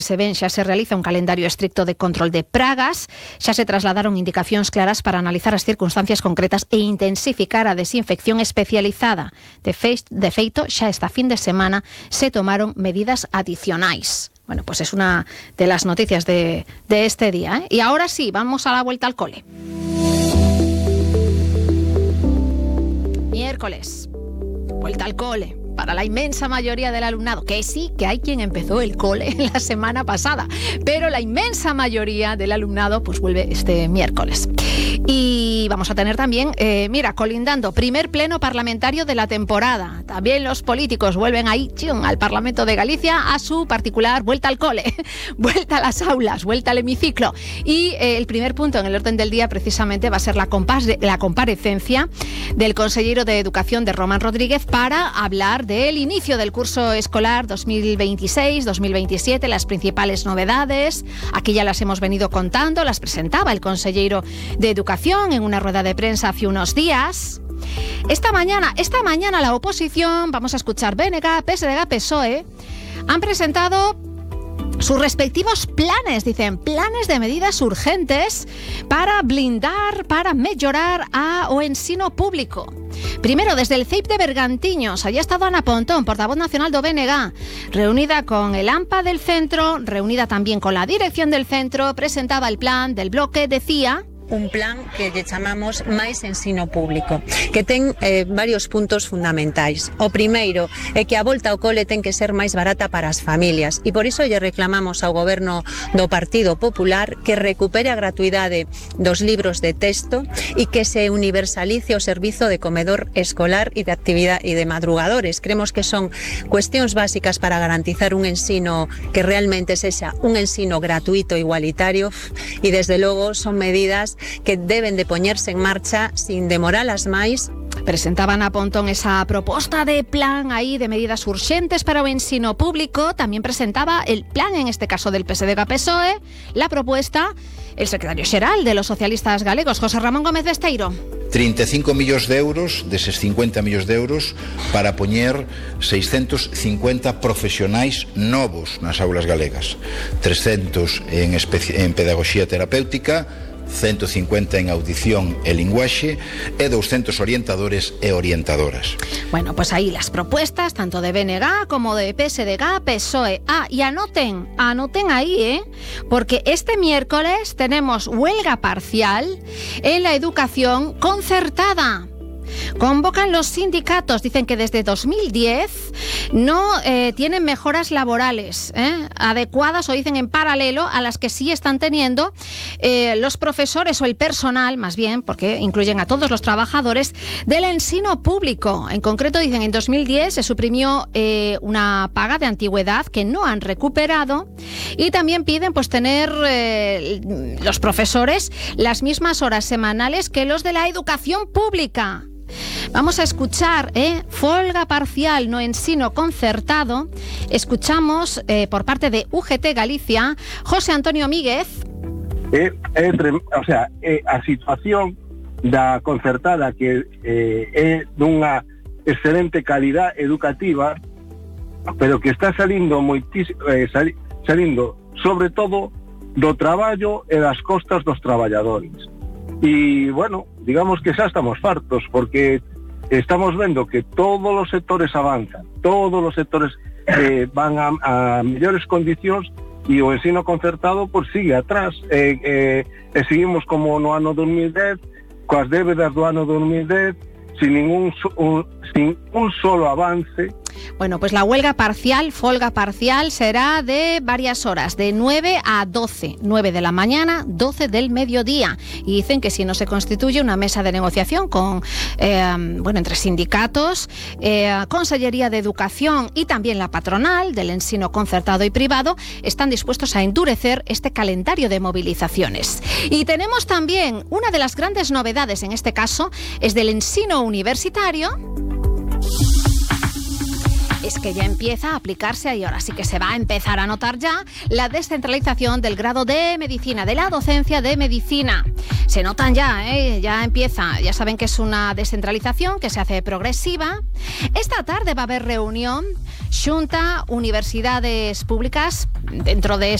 Se ven, xa se realiza un calendario estricto de control de pragas, xa se trasladaron indicacións claras para analizar as circunstancias concretas e intensificar a desinfección especializada. De feito, xa esta fin de semana se tomaron medidas adicionais. Bueno, pues es una de las noticias de este día, ¿eh? Y ahora sí, vamos a la vuelta al cole. Miércoles, vuelta al cole. Para la inmensa mayoría del alumnado, que sí, que hay quien empezó el cole la semana pasada, pero la inmensa mayoría del alumnado pues vuelve este miércoles. Y vamos a tener también, colindando, primer pleno parlamentario de la temporada. También los políticos vuelven ahí, al Parlamento de Galicia, a su particular vuelta al cole, vuelta a las aulas, vuelta al hemiciclo. Y el primer punto en el orden del día precisamente va a ser la comparecencia del consejero de Educación de Román Rodríguez para hablar del inicio del curso escolar 2026-2027, las principales novedades. Aquí ya las hemos venido contando, las presentaba el consejero de Educación en una rueda de prensa hace unos días. Esta mañana la oposición, vamos a escuchar BNG, PSDG, PSOE, han presentado sus respectivos planes, dicen, planes de medidas urgentes para blindar, para mejorar o ensino público. Primero, desde el CEIP de Bergantiños, allí ha estado Ana Pontón, portavoz nacional do BNG, reunida con el AMPA del centro, reunida también con la dirección del centro, presentaba el plan del bloque, decía... Un plan que lle chamamos máis ensino público, que ten varios puntos fundamentais. O primeiro é que a volta ao cole ten que ser máis barata para as familias e por iso lle reclamamos ao goberno do Partido Popular que recupere a gratuidade dos libros de texto e que se universalice o servizo de comedor escolar e de actividade e de madrugadores. Creemos que son cuestións básicas para garantizar un ensino que realmente sexa un ensino gratuito e igualitario e desde logo son medidas que deben de poñerse en marcha sin demoralas máis. Presentaban a Pontón esa proposta de plan aí de medidas urxentes para o ensino público. También presentaba el plan, en este caso del PSDG-PSOE, la propuesta el secretario xeral de los socialistas galegos, José Ramón Gómez Besteiro. 35 millóns de euros, deses 50 millóns de euros, para poñer 650 profesionais novos nas aulas galegas. 300 en pedagogía terapéutica, 150 en audición e linguaxe e 200 orientadores e orientadoras. Bueno, pues ahí las propuestas tanto de BNG como de PSDG, PSOE. Y anoten ahí, porque este miércoles tenemos huelga parcial en la educación concertada. Convocan los sindicatos, dicen que desde 2010 no tienen mejoras laborales adecuadas, o dicen en paralelo a las que sí están teniendo los profesores o el personal, más bien, porque incluyen a todos los trabajadores del ensino público. En concreto, dicen, en 2010 se suprimió una paga de antigüedad que no han recuperado y también piden pues tener los profesores las mismas horas semanales que los de la educación pública. Vamos a escuchar folga parcial no ensino concertado. Escuchamos por parte de UGT Galicia, José Antonio Míguez. A situación da concertada que é dunha excelente calidad educativa, pero que está salindo salindo sobre todo do traballo e das costas dos traballadores. Y bueno, digamos que xa estamos fartos, porque estamos vendo que todos os sectores avanzan, todos os sectores van a mellores condicións e o ensino concertado pues sigue atrás. Seguimos como no ano 2010, coas débedas do ano 2010, sin un solo avance. Bueno, pues la folga parcial será de varias horas, de 9 a 12, 9 de la mañana, 12 del mediodía. Y dicen que si no se constituye una mesa de negociación con, entre sindicatos, Consellería de Educación y también la patronal del ensino concertado y privado, están dispuestos a endurecer este calendario de movilizaciones. Y tenemos también una de las grandes novedades, en este caso, es del ensino universitario. es que ya empieza a aplicarse y ahora sí que se va a empezar a notar ya la descentralización del grado de medicina, de la docencia de medicina. Se notan ya, ya empieza, ya saben que es una descentralización que se hace progresiva. Esta tarde va a haber reunión Xunta Universidades Públicas dentro de